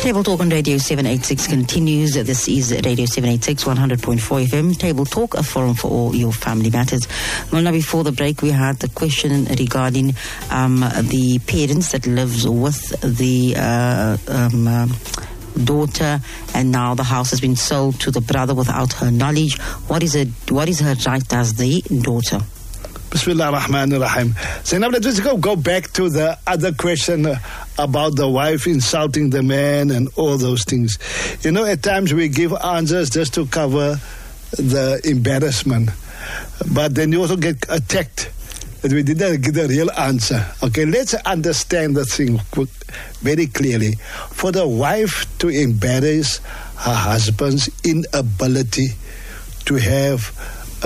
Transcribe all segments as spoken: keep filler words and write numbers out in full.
Table Talk on Radio seven eighty-six continues. This is Radio seven eighty-six, one hundred point four F M. Table Talk, a forum for all your family matters. Well, now before the break, we had the question regarding um, the parents that lives with the uh, um, uh, daughter, and now the house has been sold to the brother without her knowledge. What is it? What is her right as the daughter? Bismillah ar-Rahman ar-Rahim. So now let's go, go back to the other question uh, about the wife insulting the man and all those things. You know, at times we give answers just to cover the embarrassment. But then you also get attacked that we didn't give the real answer. Okay, let's understand the thing very clearly. For the wife to embarrass her husband's inability to have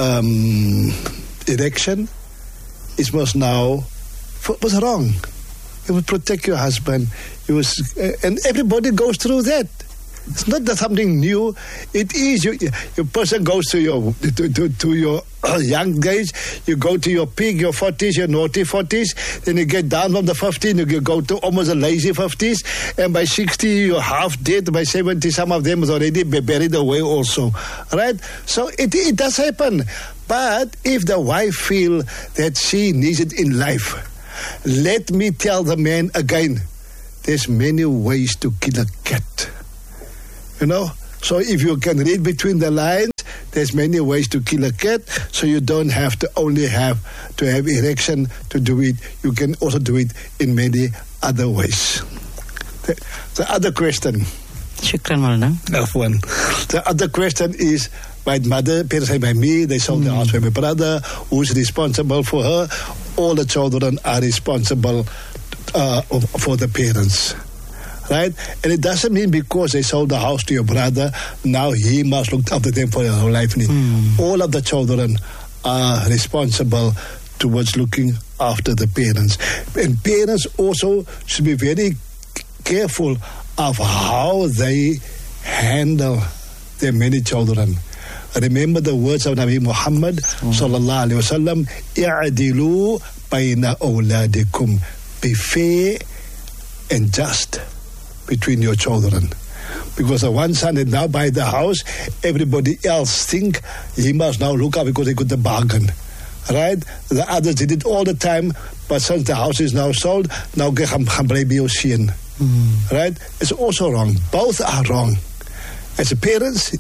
um, erection, it was now was wrong. You would protect your husband. It was, uh, and everybody goes through that. It's not that something new. It is. You, your person goes to your to, to, to your young age. You go to your peak, your forties, your naughty forties. Then you get down from the fifties. You go to almost a lazy fifties. And by sixty, you're half dead. By seventy, some of them is already buried away also. Right? So it it does happen. But if the wife feel that she needs it in life, let me tell the man again, there's many ways to kill a cat. You know? So if you can read between the lines, there's many ways to kill a cat, so you don't have to only have to have erection to do it. You can also do it in many other ways. The, the other question. Shukran, Maulana. One. The other question is, my mother, parents say by me, they sold mm. the house by my brother, who's responsible for her? All the children are responsible uh, for the parents. Right? And it doesn't mean because they sold the house to your brother, now he must look after them for their whole life. Mm. All of the children are responsible towards looking after the parents. And parents also should be very careful of how they handle their many children. Remember the words of Nabi Muhammad mm. sallallahu alaihi wasallam, "I'dilu bayna awladikum." Be fair and just between your children. Because the one son had now buy the house, everybody else think he must now look up because he got the bargain. Right? The others did it all the time, but since the house is now sold, now get mm. Right? It's also wrong. Both are wrong. As parents,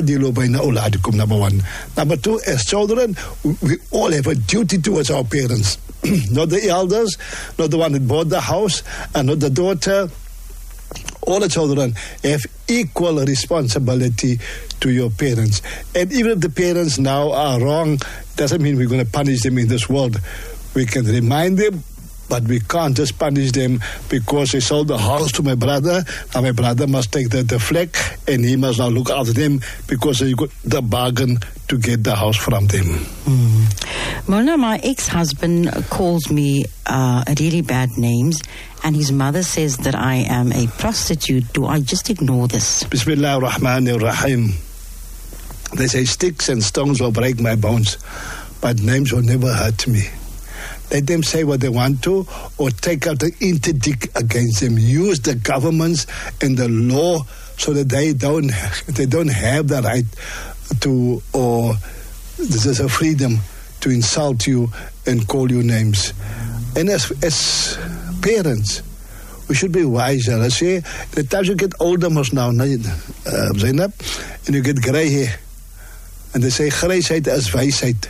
number one. Number two, as children, we all have a duty towards our parents. Not the elders, not the one that bought the house, and not the daughter. All the children have equal responsibility to your parents. And even if the parents now are wrong, doesn't mean we're going to punish them in this world. We can remind them, but we can't just punish them because they sold the house to my brother. Now my brother must take the, the flag and he must now look after them because he got the bargain to get the house from them. Mm. Mona, my ex-husband calls me uh, really bad names and his mother says that I am a prostitute. Do I just ignore this? Bismillah ar-Rahman ar-Rahim. They say sticks and stones will break my bones, but names will never hurt me. Let them say what they want to, or take out the interdict against them. Use the governments and the law so that they don't they don't have the right to, or there's a freedom to insult you and call you names. And as as parents, we should be wiser. I say, the time you get older, most now, uh, Zainab, and you get grey hair, and they say, grijsheid is wijsheid.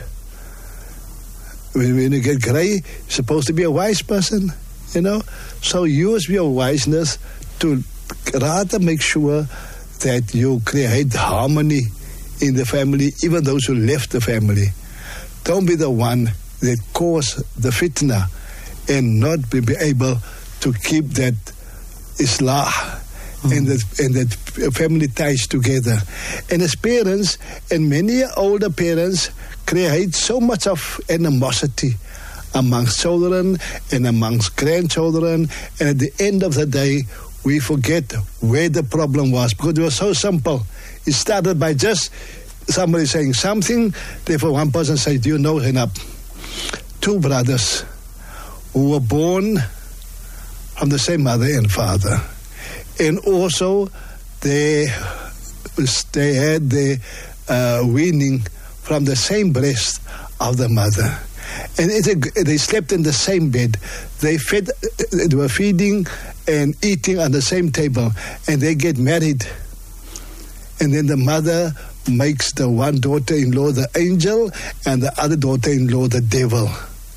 When you get grey, you're supposed to be a wise person, you know. So use your wiseness to rather make sure that you create harmony in the family, even those who left the family. Don't be the one that caused the fitna and not be able to keep that islah mm. and that and that family ties together. And as parents, and many older parents, create so much of animosity amongst children and amongst grandchildren, and at the end of the day, we forget where the problem was, because it was so simple. It started by just somebody saying something, therefore one person said, do you know, Zainab, two brothers who were born from the same mother and father, And also, they, they had the uh, weaning from the same breast of the mother. And it's a, they slept in the same bed. They fed, they were feeding and eating on the same table. And they get married. And then the mother makes the one daughter-in-law the angel and the other daughter-in-law the devil.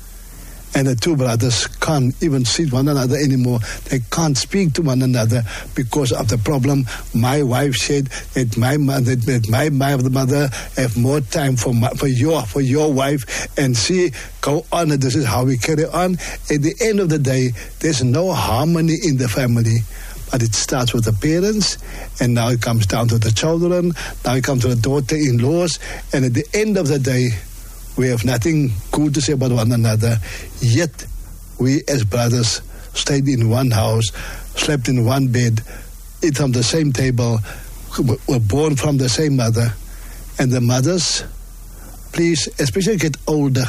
And the two brothers can't even see one another anymore. They can't speak to one another because of the problem. My wife said that my mother, that my mother have more time for my, for your for your wife, and she go on. And this is how we carry on. At the end of the day, there's no harmony in the family. But it starts with the parents, and now it comes down to the children. Now it comes to the daughter-in-laws, and at the end of the day, we have nothing good to say about one another. Yet, we as brothers stayed in one house, slept in one bed, ate from the same table, were born from the same mother. And the mothers, please, especially get older.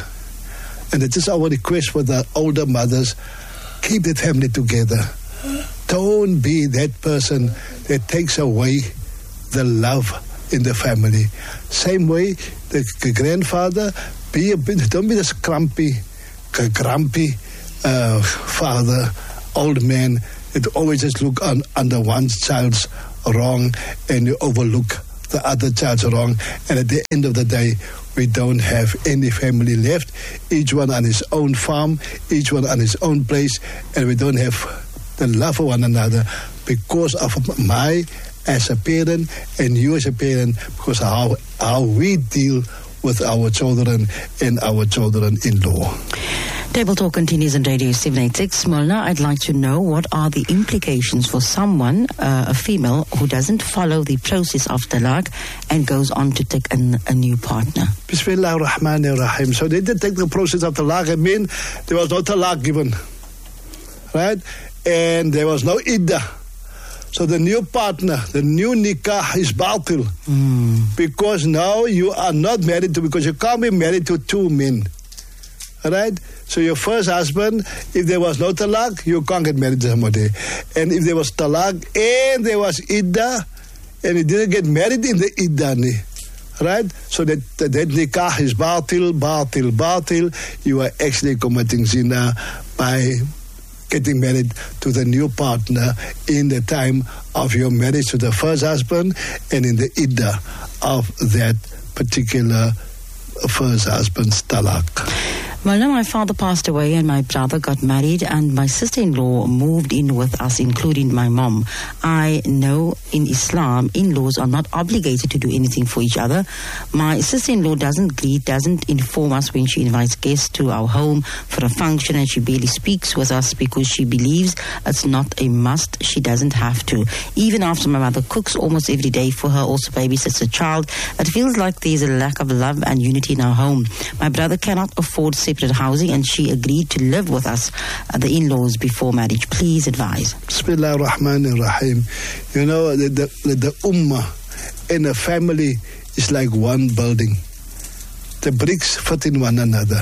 And it is our request for the older mothers, keep the family together. Don't be that person that takes away the love in the family. Same way, the, the grandfather, be a bit, don't be this grumpy, grumpy uh, father, old man that always just look on under one child's wrong and you overlook the other child's wrong. And at the end of the day, we don't have any family left. Each one on his own farm, each one on his own place, and we don't have the love for one another because of my as a parent and you as a parent, because how how we deal with our children and our children-in-law. Table Talk continues on Radio seven eighty-six. Molna, I'd like to know what are the implications for someone, uh, a female, who doesn't follow the process of talaq and goes on to take an, a new partner. Bismillah ar-Rahman ar-Rahim. So they did take the process of talaq. I mean, there was no talaq given. Right? And there was no iddah. So the new partner, the new nikah is batil. Mm. Because now you are not married to, because you can't be married to two men. Right? So your first husband, if there was no talaq, you can't get married to somebody. And if there was talaq and there was iddah, and you didn't get married in the iddah, right? So that, that, that nikah is batil, batil, batil. You are actually committing zina by getting married to the new partner in the time of your marriage to the first husband and in the iddah of that particular first husband's talaq. Well, my father passed away and my brother got married and my sister-in-law moved in with us, including my mom. I know in Islam, in-laws are not obligated to do anything for each other. My sister-in-law doesn't greet, doesn't inform us when she invites guests to our home for a function, and she barely speaks with us because she believes it's not a must. She doesn't have to. Even after my mother cooks almost every day for her, also babysits a child, it feels like there's a lack of love and unity in our home. My brother cannot afford separate housing and she agreed to live with us, uh, the in-laws, before marriage. Please advise. Bismillah ar-Rahman ar-Rahim. You know, the, the, the ummah and a family is like one building. The bricks fit in one another.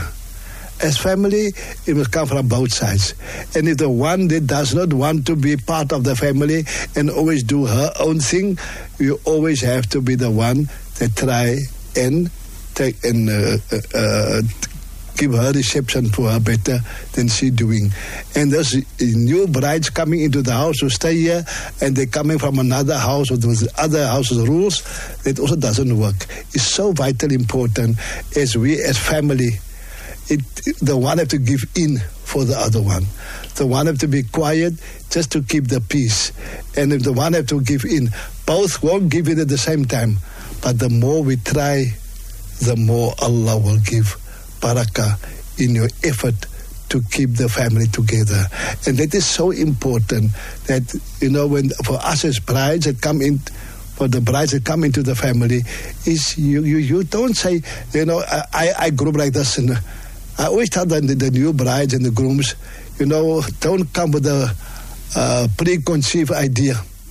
As family, it must come from both sides. And if the one that does not want to be part of the family and always do her own thing, you always have to be the one that try and take and uh, uh, give her reception for her better than she doing. And there's new brides coming into the house to stay here, and they're coming from another house with other house's rules. That also doesn't work. It's so vitally important as we as family. It, the one have to give in for the other one. The one have to be quiet just to keep the peace. And if the one have to give in, both won't give in at the same time. But the more we try, the more Allah will give barakah in your effort to keep the family together. And that is so important that, you know, when for us as brides that come in, for the brides that come into the family, is you, you, you don't say, you know, I, I grew up like this. And I always tell the, the new brides and the grooms, you know, don't come with a uh, preconceived idea.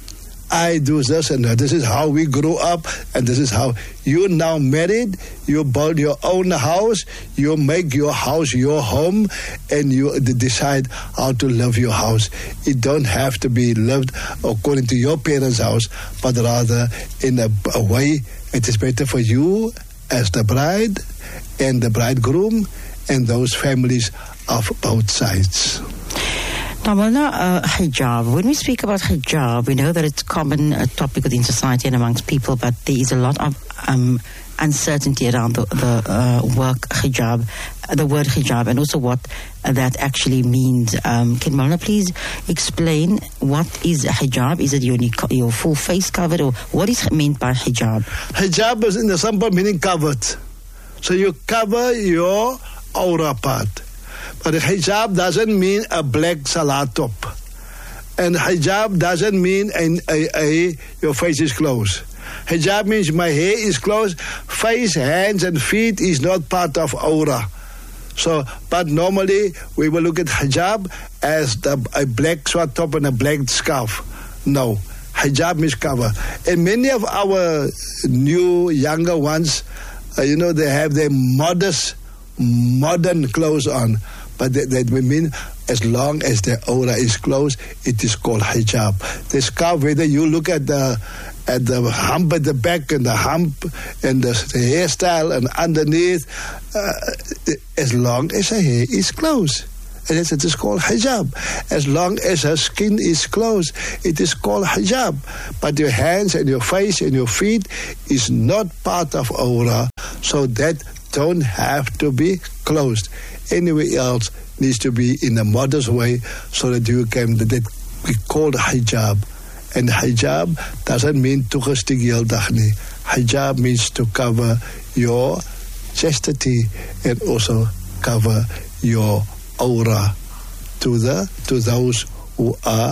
I do this and that. This is how we grew up, and this is how you now married. You build your own house. You make your house your home, and you decide how to live your house. It don't have to be lived according to your parents' house, but rather in a, a way it is better for you as the bride and the bridegroom and those families of both sides. Now, Mulna, uh, hijab. When we speak about hijab, we know that it's a common uh, topic within society and amongst people, but there is a lot of um, uncertainty around the, the uh, work hijab, uh, the word hijab, and also what uh, that actually means. Um, can Mulna please explain what is hijab? Is it your, your full face covered, or what is meant by hijab? Hijab is in the simple meaning covered. So you cover your aura part. But hijab doesn't mean a black salat top. And hijab doesn't mean a, a, a, your face is closed. Hijab means my hair is closed, face, hands and feet is not part of aura. So, but normally we will look at hijab as the, a black swat top and a black scarf. No, hijab means cover. And many of our new, younger ones, uh, you know, they have their modest, modern clothes on. But that, that we mean as long as the aura is closed, it is called hijab. The scarf, whether you look at the at the hump at the back and the hump and the, the hairstyle and underneath, uh, as long as her hair is closed. And it is called hijab. As long as her skin is closed, it is called hijab. But your hands and your face and your feet is not part of aura, so that don't have to be closed. Anywhere else needs to be in a modest way so that you can, that we call hijab. And hijab doesn't mean toegestik heel dag nie. Hijab means to cover your chastity and also cover your aura to the to those who are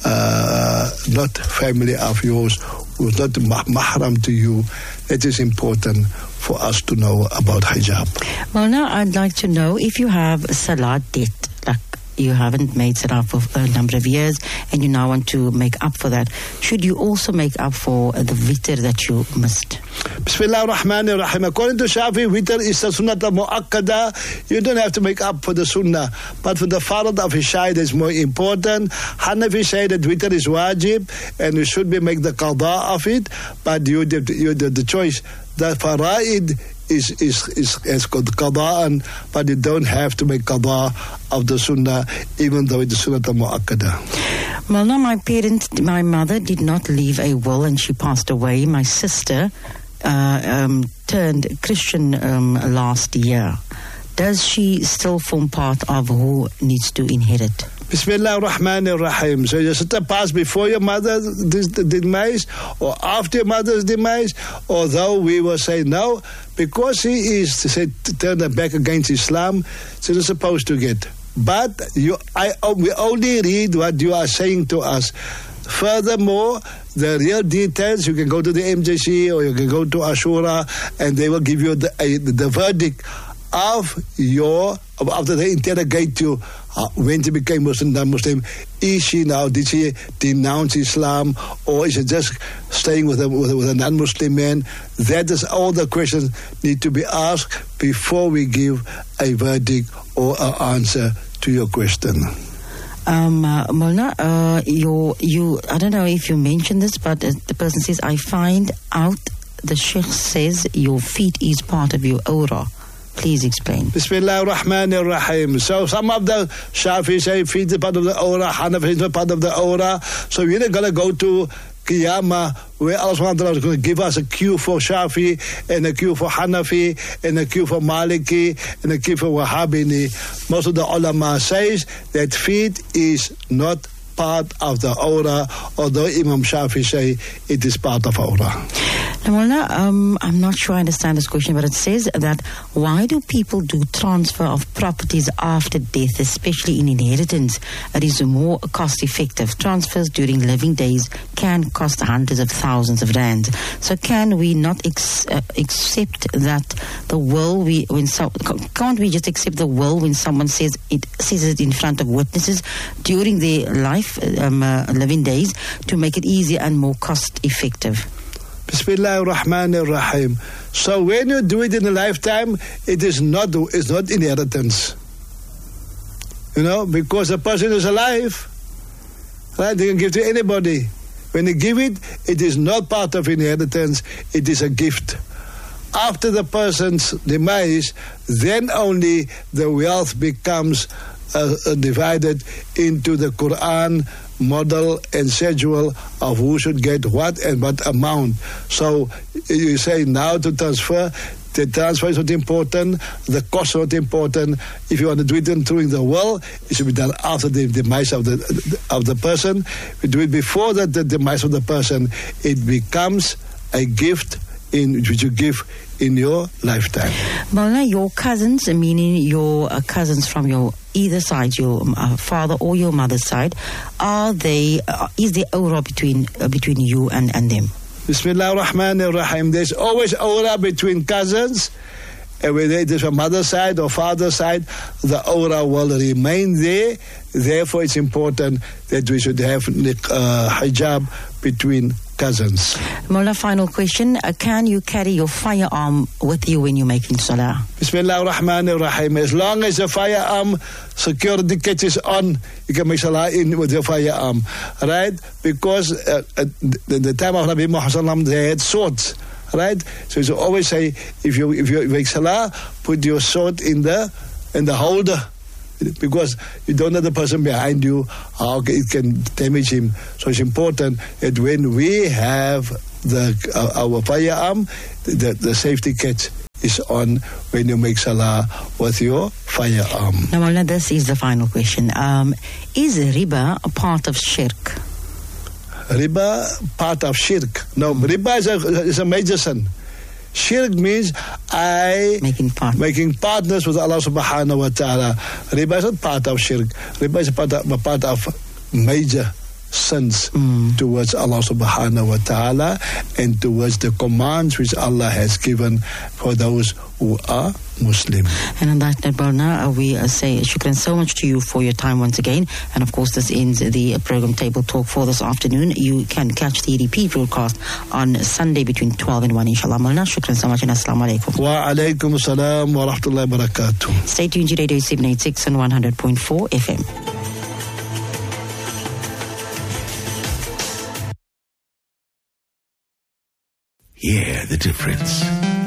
uh, not family of yours, who is not mahram to you. It is important for us to know about hijab. Well, now I'd like to know if you have a salat debt, like you haven't made salat for a number of years and you now want to make up for that. Should you also make up for the witr that you missed? Bismillah ar-Rahman ar-Rahim. According to Shafi, witr is the sunnah al-mu'akkada. You don't have to make up for the sunnah. But for the farad of Isha, it is more important. Hanafi say that witr is wajib and you should be make the qada of it. But you did, you did the choice. The faraid is is is, is called qada'an, but you don't have to make qada of the sunnah, even though it is sunnah al-mu'akkada. Well, no, my parents, my mother did not leave a will and she passed away. My sister uh, um, turned Christian um, last year. Does she still form part of who needs to inherit? Bismillah ar-Rahman ar-Rahim. So your sister passed before your mother's demise or after your mother's demise, although we will say no, because she is say, turned her back against Islam, she's not supposed to get. But you, I, we only read what you are saying to us. Furthermore, the real details, you can go to the M J C or you can go to Ashura and they will give you the, uh, the verdict of your, after they interrogate you, uh, when she became Muslim, non-Muslim, is she now, did she denounce Islam, or is she just staying with a, with a, with a non-Muslim man? That is all the questions need to be asked before we give a verdict or an answer to your question. Um, uh, Mulna, uh, you, you, I don't know if you mentioned this, but uh, the person says, I find out the Sheikh says your feet is part of your aura. Please explain. Bismillah ar-Rahman ar-Rahim. So some of the Shafi say feet is part of the aura, Hanafi is part of the aura. So we're not going to go to Qiyamah where Allah subhanahu wa ta'ala is going to give us a queue for Shafi and a queue for Hanafi and a queue for Maliki and a queue for Wahhabini. Most of the ulama says that feet is not part of the aura, although Imam Shafi say it is part of aura. Maulana, um, I'm not sure I understand this question, but it says that why do people do transfer of properties after death, especially in inheritance? It is more cost effective. Transfers during living days can cost hundreds of thousands of rands. So can we not ex- uh, accept that the will, we, when so, can't we just accept the will when someone says it, says it in front of witnesses during their life, um, uh, living days, to make it easier and more cost effective? Bismillah ar-Rahman ar-Rahim. So when you do it in a lifetime, it is not it's not inheritance. You know, because the person is alive, right? They can give to anybody. When they give it, it is not part of inheritance. It is a gift. After the person's demise, then only the wealth becomes uh, uh, divided into the Quran model and schedule of who should get what and what amount. So you say now to transfer, the transfer is not important, the cost is not important. If you want to do it during the will, it should be done after the demise of the of the person. If you do it before the, the demise of the person, it becomes a gift in which you give in your lifetime. Maulana, your cousins, meaning your uh, cousins from your either side, your uh, father or your mother's side, are they? Uh, is there aura between uh, between you and, and them? Bismillah ar-Rahman ar-Rahim. There's always aura between cousins, and whether it is from mother's side or father's side, the aura will remain there. Therefore, it's important that we should have uh, hijab between cousins. Maulana, final question. Uh, can you carry your firearm with you when you're making salah? Bismillah ar-Rahman ar-Rahim. As long as the firearm security catch is on, you can make salah in with your firearm. Right? Because uh, at the, the time of Nabi Muhammad, they had swords. Right? So you always say, if you if you make salah, put your sword in the in the holder. Because you don't know the person behind you, how it can damage him. So it's important that when we have the uh, our firearm, the, the safety catch is on when you make salah with your firearm. Now, Maulana, this is the final question. Um, is riba a part of shirk? Riba, part of shirk. No, riba is a, is a major sin. Shirk means I making, part. making partners with Allah subhanahu wa ta'ala. Riba is not part of shirk. Riba is a part of, a part of major sins mm. towards Allah subhanahu wa ta'ala and towards the commands which Allah has given for those who are Muslim. And on that note, Maulana, we uh, say shukran so much to you for your time once again. And of course, this ends the uh, program Table Talk for this afternoon. You can catch the repeat broadcast on Sunday between twelve and one, inshallah. Maulana, shukran so much and assalamu alaikum. Wa alaikum assalam wa rahmatullahi wa barakatuh. Stay tuned to Radio seven eighty-six and one hundred point four F M. Hear the difference.